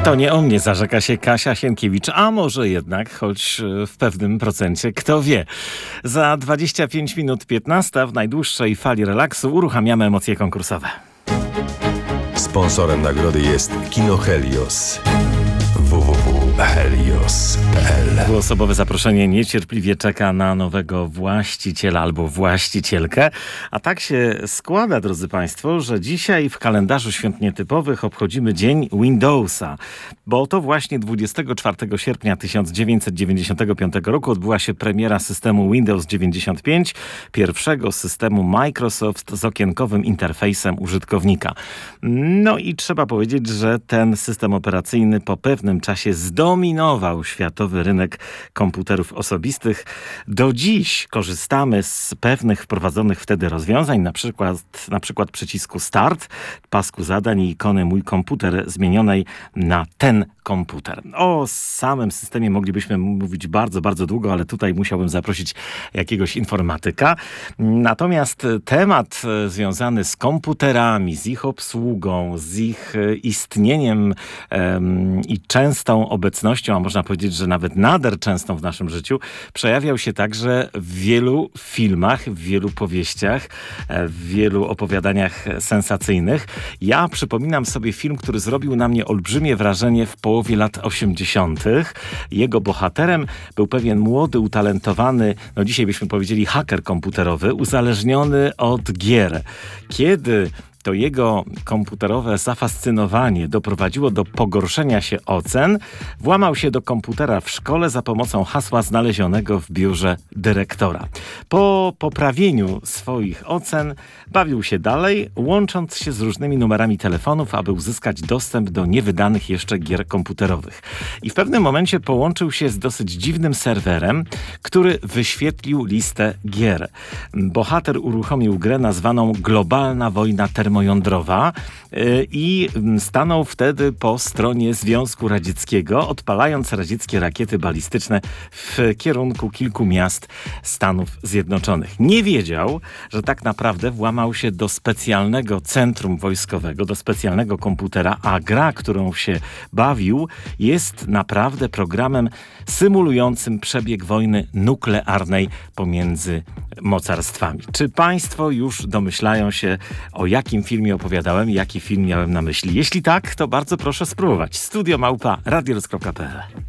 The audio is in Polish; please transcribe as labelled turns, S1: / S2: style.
S1: To nie o mnie zarzeka się Kasia Sienkiewicz, a może jednak, choć w pewnym procencie, kto wie. Za 25 minut 15 w najdłuższej fali relaksu uruchamiamy emocje konkursowe.
S2: Sponsorem nagrody jest Kino Helios. www.helios.pl.
S1: Dwuosobowe zaproszenie niecierpliwie czeka na nowego właściciela albo właścicielkę. A tak się składa, drodzy Państwo, że dzisiaj w kalendarzu świąt nietypowych obchodzimy Dzień Windowsa. Bo to właśnie 24 sierpnia 1995 roku odbyła się premiera systemu Windows 95, pierwszego systemu Microsoft z okienkowym interfejsem użytkownika. No i trzeba powiedzieć, że ten system operacyjny po pewnym czasie zdominował światowy rynek komputerów osobistych. Do dziś korzystamy z pewnych wprowadzonych wtedy rozwiązań, na przykład przycisku Start, pasku zadań i ikony Mój komputer zmienionej na ten komputer. O samym systemie moglibyśmy mówić bardzo, bardzo długo, ale tutaj musiałbym zaprosić jakiegoś informatyka. Natomiast temat związany z komputerami, z ich obsługą, z ich istnieniem i częstą obecnością, a można powiedzieć, że nawet nader częstą w naszym życiu, przejawiał się także w wielu filmach, w wielu powieściach, w wielu opowiadaniach sensacyjnych. Ja przypominam sobie film, który zrobił na mnie olbrzymie wrażenie w połowie lat 80. Jego bohaterem był pewien młody, utalentowany, no dzisiaj byśmy powiedzieli haker komputerowy, uzależniony od gier. Kiedy to jego komputerowe zafascynowanie doprowadziło do pogorszenia się ocen, włamał się do komputera w szkole za pomocą hasła znalezionego w biurze dyrektora. Po poprawieniu swoich ocen bawił się dalej, łącząc się z różnymi numerami telefonów, aby uzyskać dostęp do niewydanych jeszcze gier komputerowych. I w pewnym momencie połączył się z dosyć dziwnym serwerem, który wyświetlił listę gier. Bohater uruchomił grę nazwaną Globalna Wojna Termojądrowa i stanął wtedy po stronie Związku Radzieckiego, odpalając radzieckie rakiety balistyczne w kierunku kilku miast Stanów Zjednoczonych. Nie wiedział, że tak naprawdę włamał się do specjalnego centrum wojskowego, do specjalnego komputera, a gra, którą się bawił, jest naprawdę programem symulującym przebieg wojny nuklearnej pomiędzy mocarstwami. Czy Państwo już domyślają się, o jakim filmie opowiadałem i jaki film miałem na myśli? Jeśli tak, to bardzo proszę spróbować. Studio@radiorys.pl